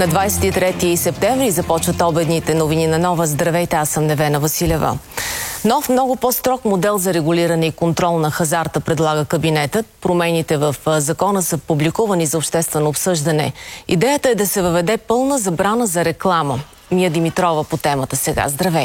На 23 септември започват обедните новини на Нова. Здравейте, аз съм Невена Василева. Нов, много по-строг модел за регулиране и контрол на хазарта предлага кабинетът. Промените в закона са публикувани за обществено обсъждане. Идеята е да се въведе пълна забрана за реклама. Мия Димитрова по темата сега. Здравей!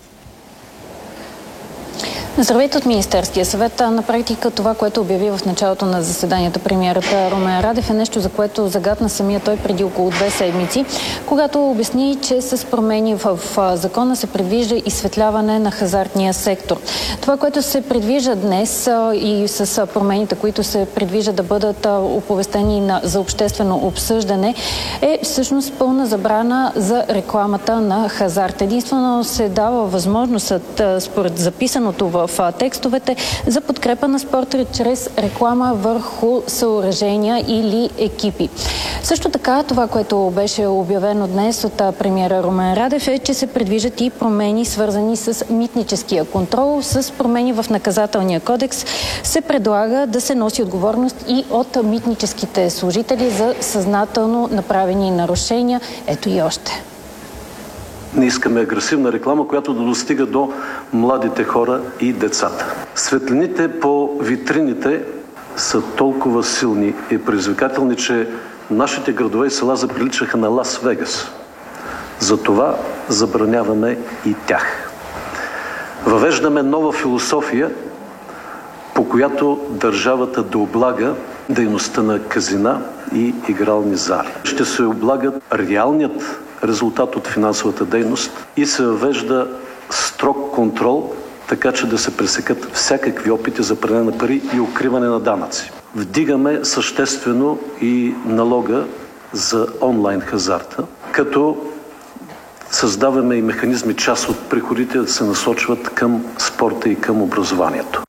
Здравейте от Министерския съвет. На практика това, което обяви в началото на заседанието премиерът Румен Радев, е нещо, за което загатна самия той преди около 2 седмици, когато обясни, че с промени в закона се предвижда изсветляване на хазартния сектор. Това, което се предвижда днес и с промените, които се предвижда да бъдат оповестени за обществено обсъждане, е всъщност пълна забрана за рекламата на хазарт. Единствено се дава възможност, според записаното в текстовете, за подкрепа на спорта чрез реклама върху съоръжения или екипи. Също така, това, което беше обявено днес от премиера Румен Радев, е, че се предвиждат и промени, свързани с митническия контрол. С промени в наказателния кодекс се предлага да се носи отговорност и от митническите служители за съзнателно направени нарушения. Ето и още. Не искаме агресивна реклама, която да достига до младите хора и децата. Светлините по витрините са толкова силни и предизвикателни, че нашите градове и села заприличаха на Лас Вегас. Затова забраняваме и тях. Въвеждаме нова философия, по която държавата да облага дейността на казина и игрални зали. Ще се облагат реалният резултат от финансовата дейност и се въвежда строг контрол, така че да се пресекат всякакви опити за пране на пари и укриване на данъци. Вдигаме съществено и налога за онлайн хазарта, като създаваме и механизми част от приходите да се насочват към спорта и към образованието.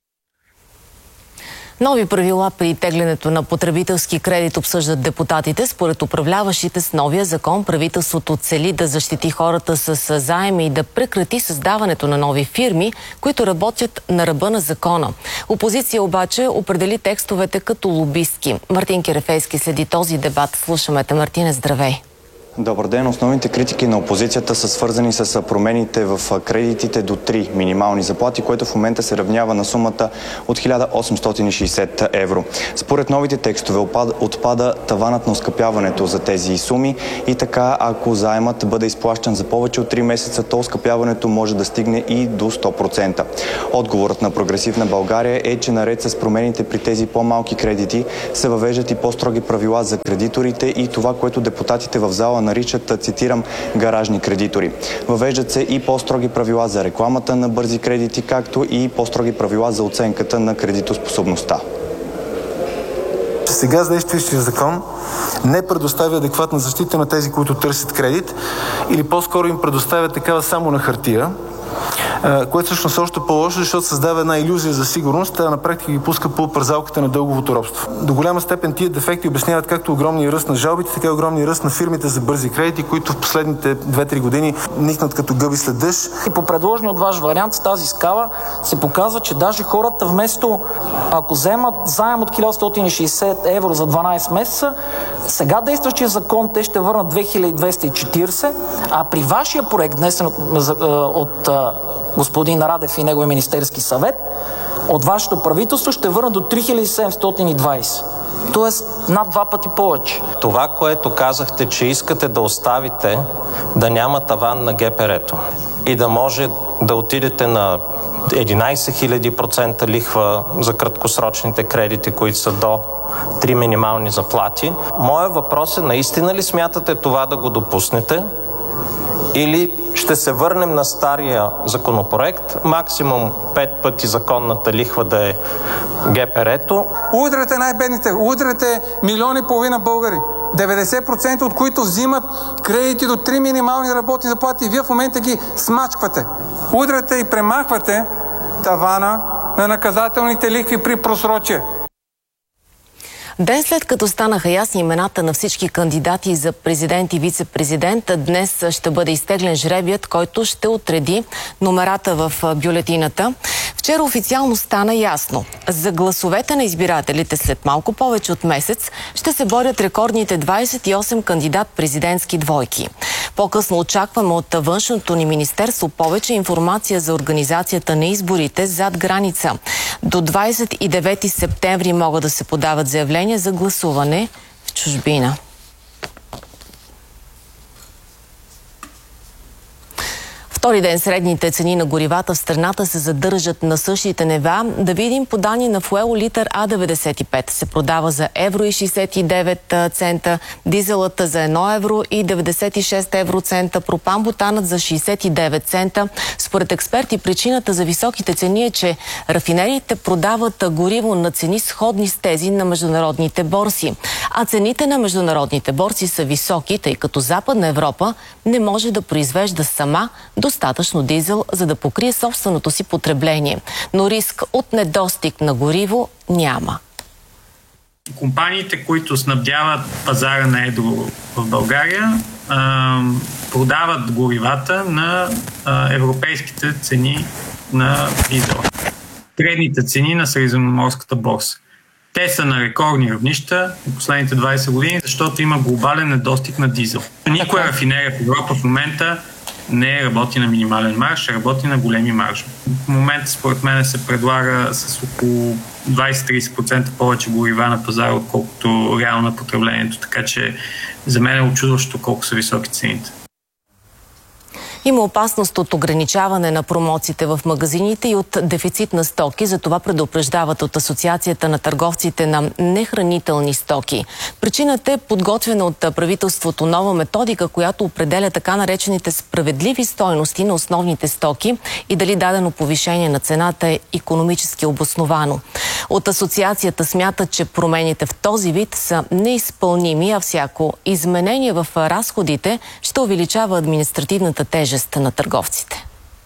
Нови правила при теглянето на потребителски кредит обсъждат депутатите. Според управляващите с новия закон, правителството цели да защити хората с заеми и да прекрати създаването на нови фирми, които работят на ръба на закона. Опозиция обаче определи текстовете като лобистки. Мартин Керефейски следи този дебат. Слушаме те. Мартине, здравей! Добър ден. Основните критики на опозицията са свързани с промените в кредитите до 3 минимални заплати, което в момента се равнява на сумата от 1860 евро. Според новите текстове отпада таванът на оскъпяването за тези суми и така, ако заемът бъде изплащан за повече от 3 месеца, то оскъпяването може да стигне и до 100%. Отговорът на Прогресивна България е, че наред с промените при тези по-малки кредити се въвеждат и по-строги правила за кредиторите и това, което депутатите в зала наричат, цитирам, гаражни кредитори. Въвеждат се и по-строги правила за рекламата на бързи кредити, както и по-строги правила за оценката на кредитоспособността. Сега с действащия закон не предоставя адекватна защита на тези, които търсят кредит, или по-скоро им предоставя такава само на хартия, което всъщност е още по-лошо, защото създава една илюзия за сигурност, а на практика ги пуска по пързалката на дълговото робство. До голяма степен тия дефекти обясняват както огромния ръст на жалбите, така и огромния ръст на фирмите за бързи кредити, които в последните 2-3 години никнат като гъби след дъжд. И по предложения от ваш вариант с тази скала се показва, че даже хората вместо, ако вземат заем от 1160 евро за 12 месеца, сега действащия закон те ще върнат 2240, а при вашия проект, днес от господин Радев и неговия Министерски съвет, от вашето правителство ще върнат до 3720. Тоест над 2 пъти повече. Това, което казахте, че искате да оставите да няма таван на ГПР-то и да може да отидете на 11 000% лихва за краткосрочните кредити, които са до 3 минимални заплати. Моят въпрос е, наистина ли смятате това да го допуснете? Или ще се върнем на стария законопроект, максимум 5 пъти законната лихва да е ГПР-то. Удряте най-бедните, удряте 1,5 милиона българи, 90% от които взимат кредити до 3 минимални работни заплати и вие в момента ги смачквате. Удряте и премахвате тавана на наказателните лихви при просрочие. Ден след като станаха ясни имената на всички кандидати за президент и вице-президент, днес ще бъде изтеглен жребият, който ще отреди номерата в бюлетината. Вчера официално стана ясно. За гласовете на избирателите след малко повече от месец ще се борят рекордните 28 кандидат-президентски двойки. По-късно очакваме от външното ни министерство повече информация за организацията на изборите зад граница. До 29 септември могат да се подават заявления за гласуване в чужбина. Втори ден средните цени на горивата в страната се задържат на същите нива. Да видим по данни на Fuel литър А95 се продава за евро и 69 цента, дизелът за 1 евро и 96 евроцента, пропан-бутанът за 69 цента. Според експерти причината за високите цени е, че рафинериите продават гориво на цени сходни с тези на международните борси. А цените на международните борси са високи, тъй като Западна Европа не може да произвежда сама достатъчно дизел, за да покрие собственото си потребление. Но риск от недостиг на гориво няма. Компаниите, които снабдяват пазара на едро в България, продават горивата на европейските цени на дизел. Средните цени на средиземноморската борса. Те са на рекордни равнища в последните 20 години, защото има глобален недостиг на дизел. Никоя рафинерия в Европа в момента не работи на минимален марж, работи на големи маржове. В момента, според мен, се предлага с около 20-30% повече горива на пазара, отколкото реално на потреблението. Така че за мен е учудващо колко са високи цените. Има опасност от ограничаване на промоциите в магазините и от дефицит на стоки. Затова предупреждават от Асоциацията на търговците на нехранителни стоки. Причината е подготвена от правителството нова методика, която определя така наречените справедливи стойности на основните стоки и дали дадено повишение на цената е икономически обосновано. От Асоциацията смятат, че промените в този вид са неизпълними, а всяко изменение в разходите ще увеличава административната тежест на търговците.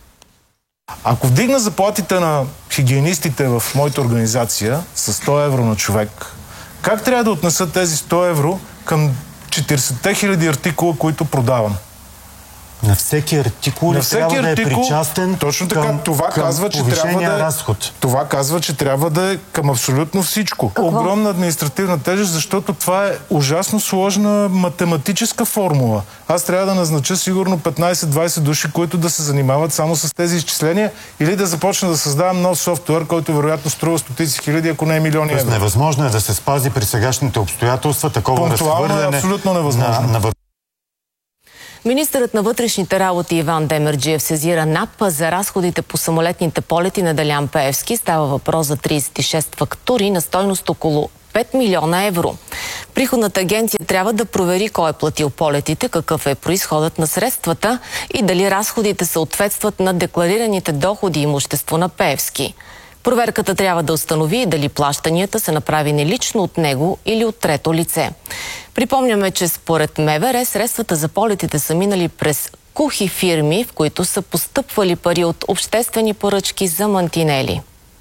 Ако вдигна заплатите на хигиенистите в моята организация с 100 евро на човек, как трябва да отнесат тези 100 евро към 40 000 артикула, които продавам? На всеки артикул трябва да е причастен точно така, към, това казва, че трябва да разход. Това казва, че трябва да е към абсолютно всичко. Какво? Огромна административна тежест, защото това е ужасно сложна математическа формула. Аз трябва да назнача сигурно 15-20 души, които да се занимават само с тези изчисления, или да започна да създавам нов софтуер, който вероятно струва стотици хиляди, ако не е милиони евро. Невъзможно е да се спази при сегашните обстоятелства такова разхвърляне. Е абсолютно невъзможно. Министърът на вътрешните работи Иван Демерджиев сезира НАП за разходите по самолетните полети на Делян Пеевски. Става въпрос за 36 фактури на стойност около 5 милиона евро. Приходната агенция трябва да провери кой е платил полетите, какъв е произходът на средствата и дали разходите съответстват на декларираните доходи и имущество на Пеевски. Проверката трябва да установи дали плащанията са направени лично от него или от трето лице. Припомняме, че според МВР средствата за полетите са минали през кухи фирми, в които са постъпвали пари от обществени поръчки за мантинели.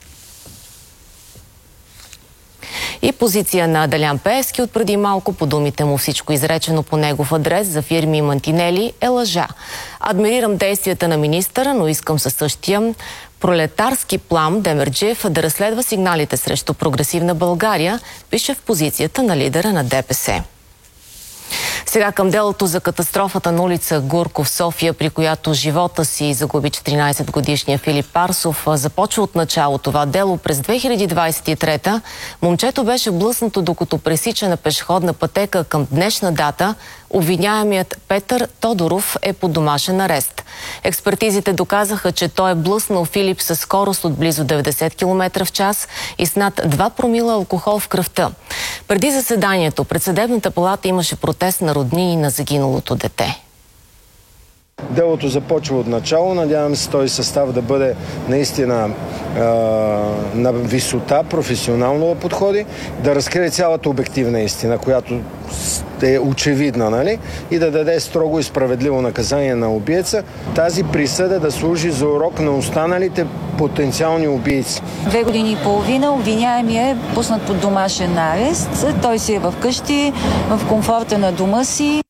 И позиция на Делян Пеевски от преди малко, по думите му всичко изречено по негов адрес за фирми и мантинели е лъжа. Адмирирам действията на министъра, но искам със същия пролетарски план Демерджиев да разследва сигналите срещу Прогресивна България, пише в позицията на лидера на ДПС. Сега към делото за катастрофата на улица Гурков, София, при която живота си загуби 14-годишния Филип Парсов. Започва от начало това дело. През 2023 момчето беше блъснато, докато пресича на пешеходна пътека. Към днешна дата обвиняемият Петър Тодоров е под домашен арест. Експертизите доказаха, че той е блъснал Филип със скорост от близо 90 км в час и с над 2 промила алкохол в кръвта. Преди заседанието пред съдебната палата имаше протест на роднини на загиналото дете. Делото започва от начало. Надявам се този състав да бъде наистина на висота, професионално да подходи, да разкрие цялата обективна истина, която е очевидна, нали? И да даде строго и справедливо наказание на убиеца. Тази присъда да служи за урок на останалите потенциални убийци. 2 години и половина обвиняемият е пуснат под домашен арест. Той си е в къщи, в комфорта на дома си.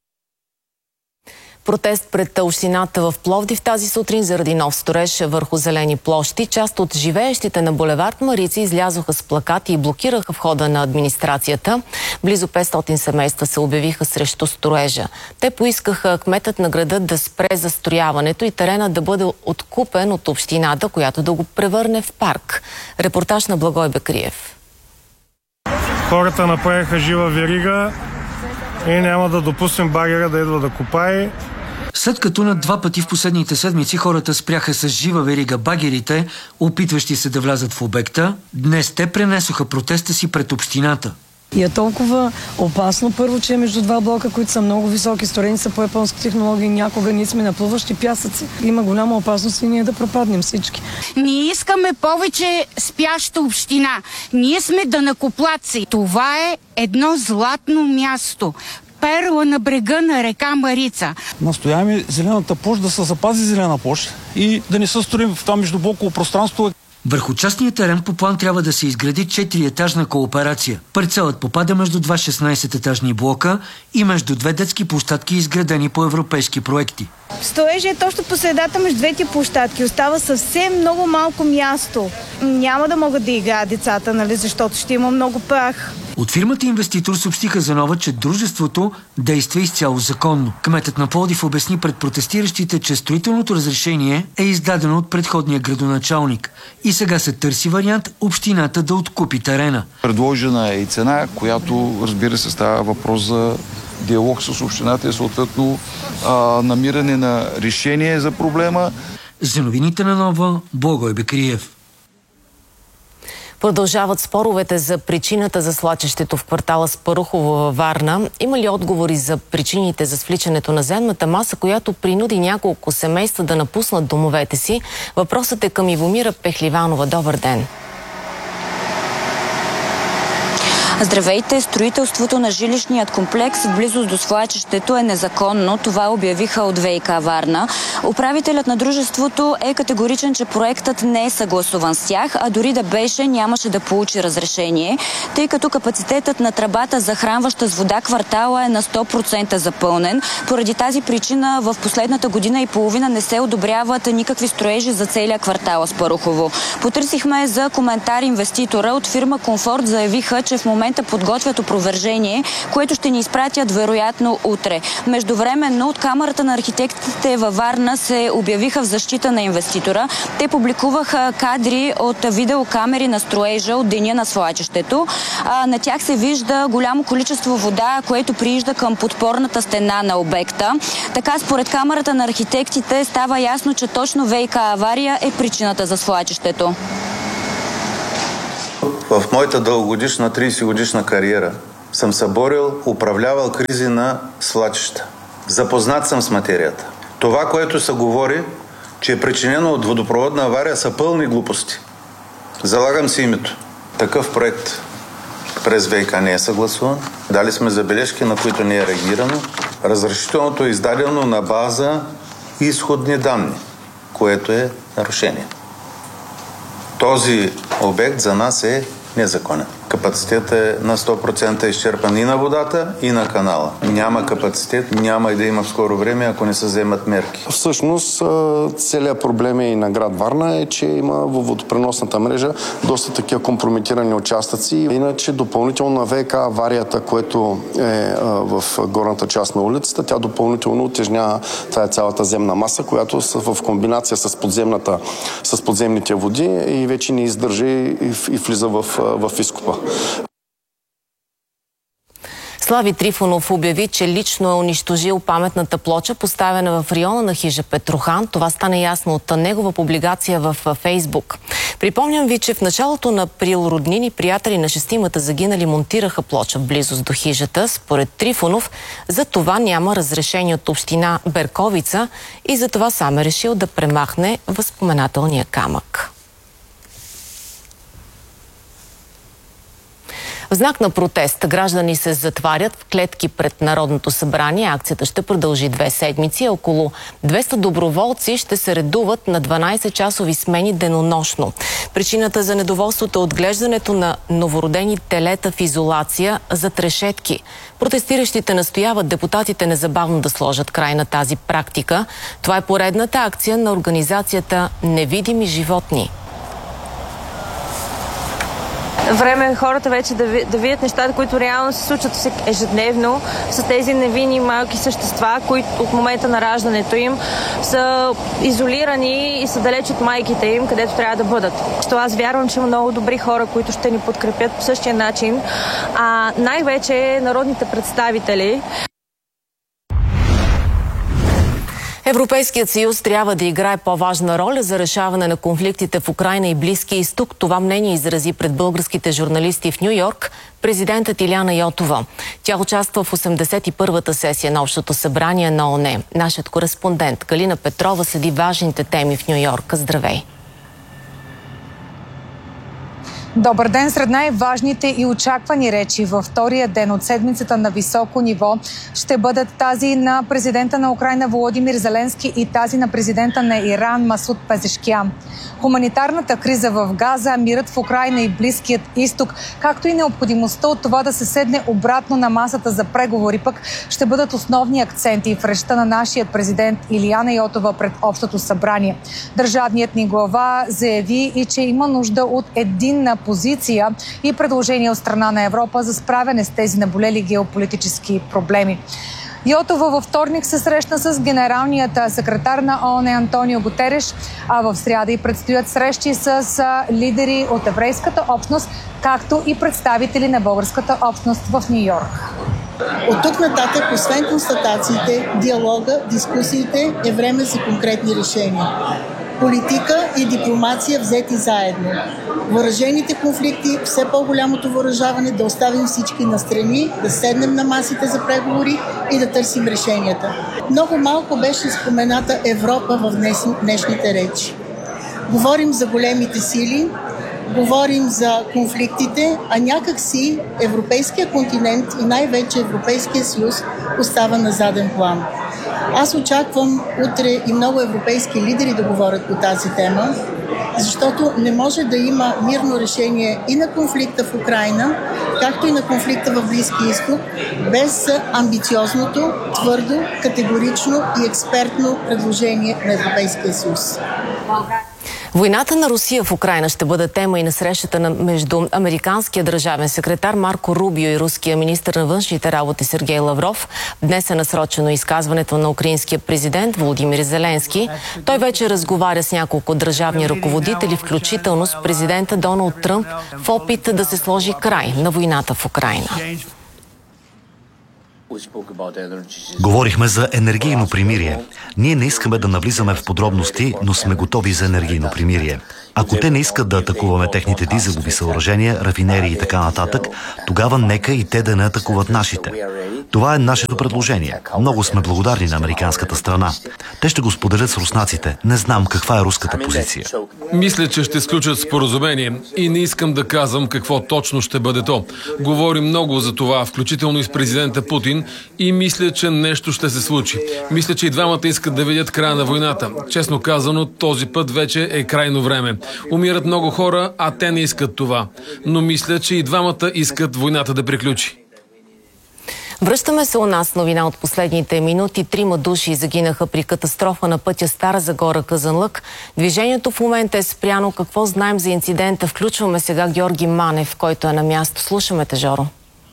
Протест пред общината в Пловдив тази сутрин заради нов строеж върху зелени площи. Част от живеещите на булевард Марица излязоха с плакати и блокираха входа на администрацията. Близо 500 семейства се обявиха срещу строежа. Те поискаха кметът на града да спре застрояването и терена да бъде откупен от общината, която да го превърне в парк. Репортаж на Благой Бекриев. Хората направиха жива верига и няма да допуснем багера да идва да копае. След като на 2 пъти в последните седмици хората спряха с жива верига багерите, опитващи се да влязат в обекта, днес те пренесоха протеста си пред общината. И е толкова опасно, първо, че е между 2 блока, които са много високи, строени са по японски технологии, някога ние сме на плуващи пясъци. Има голяма опасност и ние да пропаднем всички. Ние искаме повече спяща община. Ние сме данъкоплатци. Това е едно златно място. Перла на брега на река Марица. Настояваме зелената площ да се запази зелена площ и да не се строим в това междублоково пространство. Върху частния терен по план трябва да се изгради 4-етажна кооперация. Парцелът попада между 2 16-етажни блока и между 2 детски площадки, изградени по европейски проекти. Строежът е точно по средата между двете площадки. Остава съвсем много малко място. Няма да могат да играят децата, нали, защото ще има много прах. От фирмата инвеститор съобщиха за нова, че дружеството действа изцяло законно. Кметът на Пловдив обясни пред протестиращите, че строителното разрешение е издадено от предходния градоначалник и сега се търси вариант общината да откупи терена. Предложена е и цена, която, разбира се, става въпрос за диалог с общината и съответно намиране на решение за проблема. За новините на Нова, Благой Бекриев. Продължават споровете за причината за свлачището в квартала Спарухово във Варна. Има ли отговори за причините за свличането на земната маса, която принуди няколко семейства да напуснат домовете си? Въпросът е към Ивомира Пехливанова. Добър ден! Здравейте! Строителството на жилищният комплекс в близост до свлачището е незаконно. Това обявиха от ВиК Варна. Управителят на дружеството е категоричен, че проектът не е съгласуван с тях, а дори да беше, нямаше да получи разрешение, тъй като капацитетът на тръбата, захранваща с вода квартала, е на 100% запълнен. Поради тази причина в последната година и половина не се одобряват никакви строежи за целия квартал Спарухово. Потърсихме за коментар инвеститора. От фирма Комфорт заявиха, че в момента подготвят опровержение, което ще ни изпратят вероятно утре. Междувременно от Камарата на архитектите във Варна се обявиха в защита на инвеститора. Те публикуваха кадри от видеокамери на строежа от деня на свлачището. На тях се вижда голямо количество вода, което приижда към подпорната стена на обекта. Така, според Камарата на архитектите става ясно, че точно ВиК авария е причината за свлачището. В моята дългогодишна 30-годишна кариера съм се борил, управлявал кризи на свлачища. Запознат съм с материята. Това, което се говори, че е причинено от водопроводна авария, са пълни глупости. Залагам си името. Такъв проект през ВиК не е съгласуван. Дали сме забележки, на които не е реагирано. Разрешителното е издадено на база изходни данни, което е нарушение. Този обект за нас е незаконен. Капацитетът е на 100% изчерпан и на водата, и на канала. Няма капацитет, няма и да има в скоро време, ако не се вземат мерки. Всъщност, целият проблем и на град Варна е, че има във водопреносната мрежа доста такива компрометирани участъци. Иначе допълнително на ВиК аварията, което е в горната част на улицата, тя допълнително утежнява това е цялата земна маса, която в комбинация с подземните води и вече не издържа и влиза в изкопа. Слави Трифонов обяви, че лично е унищожил паметната плоча, поставена в района на хижа Петрохан. Това стана ясно от негова публикация в Фейсбук. Припомням ви, че в началото на април роднини приятели на 6-мата загинали монтираха плоча в близост до хижата. Според Трифонов, за това няма разрешение от община Берковица и за това сам е решил да премахне възпоменателния камък. В знак на протест граждани се затварят в клетки пред Народното събрание. Акцията ще продължи 2 седмици. Около 200 доброволци ще се редуват на 12-часови смени денонощно. Причината за недоволството е отглеждането на новородени телета в изолация зад решетки. Протестиращите настояват депутатите незабавно да сложат край на тази практика. Това е поредната акция на организацията Невидими животни. Време е хората вече да видят нещата, които реално се случват ежедневно с тези невинни малки същества, които от момента на раждането им са изолирани и са далеч от майките им, където трябва да бъдат. Аз вярвам, че има много добри хора, които ще ни подкрепят по същия начин, а най-вече народните представители. Европейският съюз трябва да играе по-важна роля за решаване на конфликтите в Украйна и Близкия изток. Това мнение изрази пред българските журналисти в Ню Йорк президентът Илияна Йотова. Тя участва в 81-та сесия на Общото събрание на ООН. Нашият кореспондент Галина Петрова следи важните теми в Ню Йорк. Здравей! Добър ден! Сред най-важните и очаквани речи във втория ден от седмицата на високо ниво ще бъдат тази на президента на Украйна Володимир Зеленски и тази на президента на Иран Масуд Пезешкиян. Хуманитарната криза в Газа, мирът в Украйна и Близкият изток, както и необходимостта от това да се седне обратно на масата за преговори, пък ще бъдат основни акценти в речта на нашия президент Илияна Йотова пред Общото събрание. Държавният ни глава заяви и че има нужда от единна позиция и предложения от страна на Европа за справяне с тези наболели геополитически проблеми. Йотова във вторник се срещна с генералният секретар на ООН Антонио Гутереш, а в сряда и предстоят срещи с лидери от еврейската общност, както и представители на българската общност в Ню Йорк. От тук нататък, освен констатациите, диалога, дискусиите, е време за конкретни решения. Политика и дипломация взети заедно. Въоръжените конфликти, все по-голямото въоръжаване, да оставим всички настрани, да седнем на масите за преговори и да търсим решенията. Много малко беше спомената Европа в днешните речи. Говорим за големите сили, говорим за конфликтите, а някак си Европейския континент и най-вече Европейския съюз остава на заден план. Аз очаквам утре и много европейски лидери да говорят по тази тема, защото не може да има мирно решение и на конфликта в Украйна, както и на конфликта в Близкия изток, без амбициозното, твърдо, категорично и експертно предложение на Европейския съюз. Войната на Русия в Украйна ще бъде тема и на срещата между американския държавен секретар Марко Рубио и руския министър на външните работи Сергей Лавров. Днес е насрочено изказването на украинския президент Володимир Зеленски. Той вече разговаря с няколко държавни ръководители, включително с президента Доналд Тръмп, в опит да се сложи край на войната в Украйна. Говорихме за енергийно примирие. Ние не искаме да навлизаме в подробности, но сме готови за енергийно примирие. Ако те не искат да атакуваме техните дизелови съоръжения, рафинерии и така нататък, тогава нека и те да не атакуват нашите. Това е нашето предложение. Много сме благодарни на американската страна. Те ще го споделят с руснаците. Не знам каква е руската позиция. Мисля, че ще сключат споразумение и не искам да казвам какво точно ще бъде то. Говорим много за това, включително и с президента Путин, и мисля, че нещо ще се случи. Мисля, че и двамата искат да видят края на войната. Честно казано, този път вече е крайно време. Умират много хора, а те не искат това. Но мисля, че и двамата искат войната да приключи. Връщаме се у нас новина от последните минути. 3 души загинаха при катастрофа на пътя Стара Загора – Казанлък. Движението в момента е спряно. Какво знаем за инцидента? Включваме сега Георги Манев, който е на място. Слушаме те, Жоро.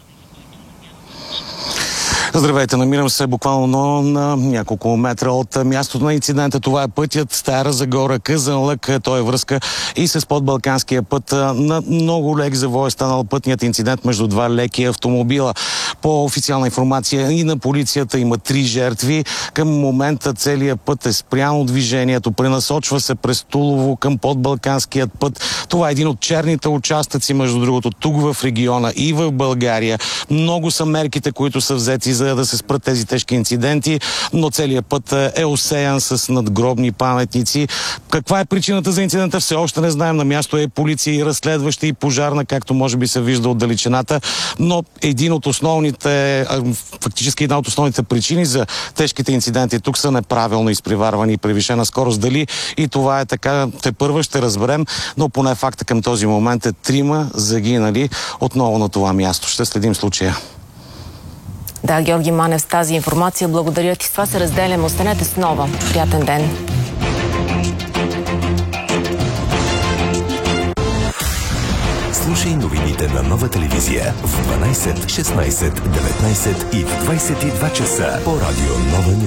Здравейте, намирам се буквално на няколко метра от мястото на инцидента. Това е пътят Стара Загора – Казанлък. Той е връзка и с подбалканския път. На много лек завой е станал пътният инцидент между 2 леки автомобила. По официална информация и на полицията има 3 жертви. Към момента целият път е спряно движението. Пренасочва се през Тулово към подбалканският път. Това е един от черните участъци, между другото, тук в региона и в България. Много са мерките, които са взети за да се спрат тези тежки инциденти, но целият път е осеян с надгробни паметници. Каква е причината за инцидента? Все още не знаем. На място е полиция и разследваща и пожарна, както може би се вижда от далечината, но фактически една от основните причини за тежките инциденти тук са неправилно изпреварвани и превишена скорост. Дали и това е така, тепърва ще разберем, но поне факта към този момент е 3 загинали отново на това място. Ще следим случая. Да, Георги Манев с тази информация. Благодаря ти. С това се разделяме. Останете с Нова. Приятен ден. Слушай новините на Нова телевизия в 12, 16, 19 и в 22 часа по радио Нова Нюз.